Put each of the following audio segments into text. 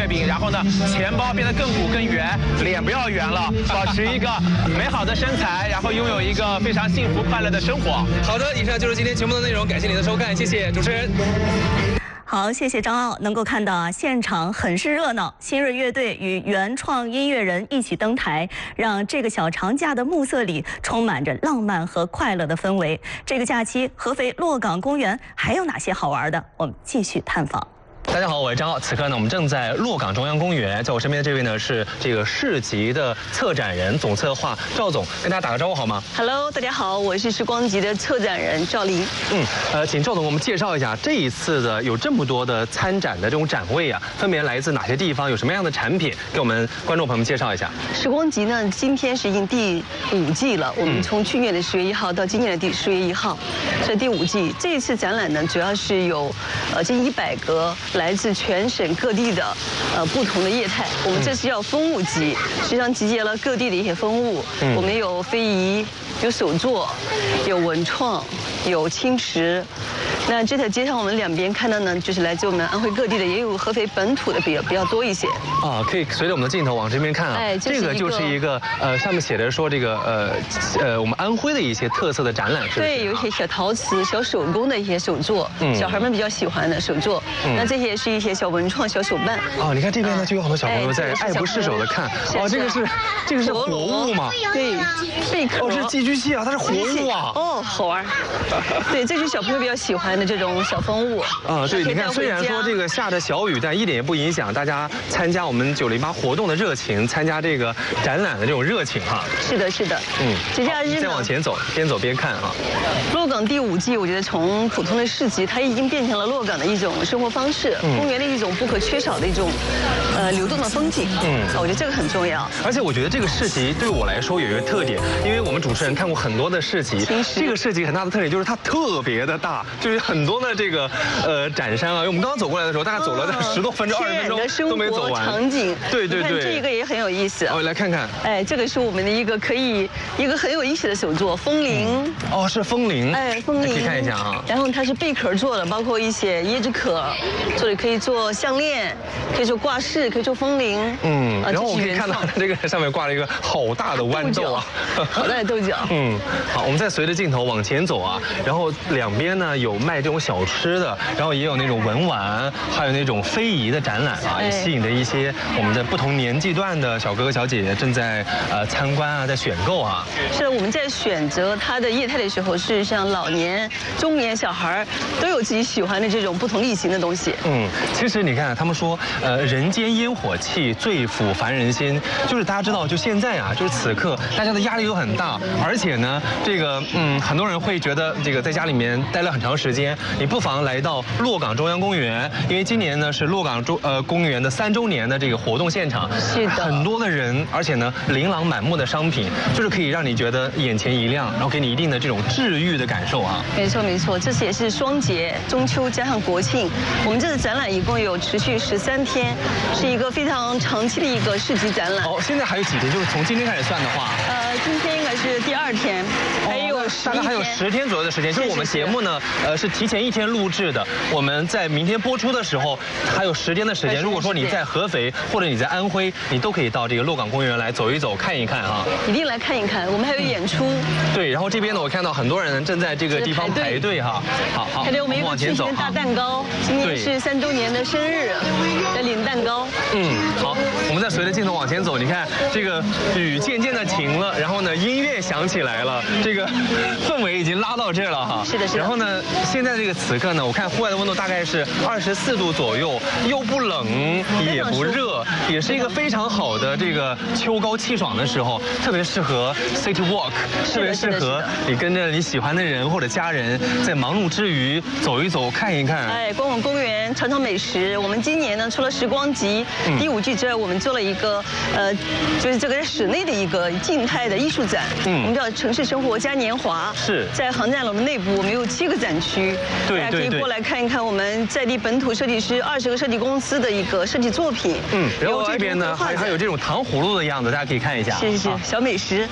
月饼，然后呢，钱包变得更鼓更圆，脸不要圆了，保持一个美好的身材，然后拥有一个非常幸福快乐的生活。 好的，以上就是今天节目的内容，感谢您的收看，谢谢主持人。 好，谢谢张奥。能够看到啊，现场很是热闹，新锐乐队与原创音乐人一起登台，让这个小长假的暮色里充满着浪漫和快乐的氛围。这个假期，合肥洛港公园还有哪些好玩的？我们继续探访。 大家好，我是张奥。此刻呢，我们正在洛港中央公园，在我身边的这位呢是这个市集的策展人、总策划赵总，跟大家打个招呼好吗 ？Hello， 大家好，我是时光集的策展人赵琳。 请赵总给我们介绍一下这一次的有这么多的参展的这种展位啊，分别来自哪些地方，有什么样的产品，给我们观众朋友们介绍一下。 时光集呢，今天是已经第5季了，我们从去年的10月1号到今年的10月1号，这第5季。这一次展览呢，主要是有近100个来自全省各地的不同的业态。我们这是叫风物集，实际上集结了各地的一些风物。我们有非遗，有手作，有文创，有青瓷。那这条街上我们两边看到呢，就是来自我们安徽各地的，也有合肥本土的比较多一些。 啊，可以随着我们的镜头往这边看啊。 哎， 这个就是一个上面写着说这个我们安徽的一些特色的展览，是不是？ 对，有一些小陶瓷、小手工的一些手作，小孩们比较喜欢的手作。那这些是一些小文创、小手办。 哦，你看这边呢，就有很多小朋友在爱不释手的看。哦，这个是活物吗？ 对，贝壳。 哦，这是寄居蟹啊，它是活物啊。 哦，好玩。对，这是小朋友比较喜欢的这种小风物。 啊，对，你看，虽然说这个下着小雨，但一点也不影响大家参加我们908活动的热情，参加这个展览的这种热情哈。 是的，是的。节假日再往前走，边走边看啊。 洛港第5季，我觉得从普通的市集，它已经变成了洛港的一种生活方式，公园的一种不可缺少的一种流动的风景。我觉得这个很重要。 而且我觉得这个市集对我来说有一个特点，因为我们主持人看过很多的市集，这个市集很大的特点就是它特别的大，就是很多的这个展商啊。因为我们刚刚走过来的时候，大概走了10多分钟、20分钟都没走完。 场景， 对。 这个也很有意思。 哦，来看看。 哎，这个是我们的一个很有意思的手作，风铃。 哦，是风铃。 哎，风铃。 可以看一下啊。 然后它是贝壳做的，包括一些椰子壳做的，可以做项链，可以做挂饰，可以做风铃。 然后我们可以看到它这个上面挂了一个好大的豌豆啊， 好大的豆角。 好，我们再随着镜头往前走啊，然后两边呢有卖这种小吃的，然后也有那种文玩，还有那种非遗的展览啊，也吸引着一些我们的不同年纪段的小哥哥小姐姐正在参观啊，在选购啊。 是的，我们在选择它的业态的时候，是像老年、中年、小孩都有自己喜欢的这种不同类型的东西。 其实你看，他们说人间烟火气，最抚凡人心，就是大家知道，就现在啊，就是此刻，大家的压力都很大，而且呢，这个很多人会觉得这个在家里面待了很长时间，你不妨来到洛港中央公园，因为今年呢是洛港公园的3周年的这个活动现场， 是的， 很多的人，而且呢琳琅满目的商品，就是可以让你觉得眼前一亮，然后给你一定的这种治愈的感受啊。 没错，这次也是双节，中秋加上国庆，我们这次展览一共有持续13天，是一个非常长期的一个市集展览。 哦，现在还有几天？就是从今天开始算的话， 今天应该是第2天，还有大概还有10天左右的时间。就是我们节目呢，是提前1天录制的，我们在明天播出的时候还有10天的时间。如果说你在合肥或者你在安徽，你都可以到这个洛港公园来走一走、看一看啊。 一定来看一看，我们还有演出。 对，然后这边呢，我看到很多人正在这个地方排队哈。好， 排队，我们往前走。大蛋糕，今年是3周年的生日，在领蛋糕。 好，我们再随着镜头往前走，你看这个雨渐渐的停了，然后呢音乐响起来了，这个氛围已经拉到这儿了哈。 是的。 然后呢，现在这个此刻呢，我看户外的温度大概是24度左右，又不冷也不热，也是一个非常好的这个秋高气爽的时候，特别适合 city walk， 特别适合你跟着你喜欢的人或者家人在忙碌之余走一走、看一看。 哎，逛逛公园，尝尝美食。我们今年呢，除了时光集第5季之外，我们做了一个就是这个在室内的一个静态的艺术展。我们叫城市生活嘉年华。 是在航站楼的内部，我们有7个展区，大家可以过来看一看我们在地本土设计师20个设计公司的一个设计作品。 然后这边呢还有这种糖葫芦的样子，大家可以看一下。 是小美食。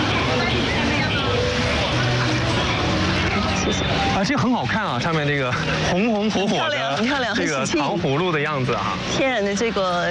谢谢。 这个很好看啊，上面这个红红火火的， 很漂亮， 这个糖葫芦的样子啊， 天然的这个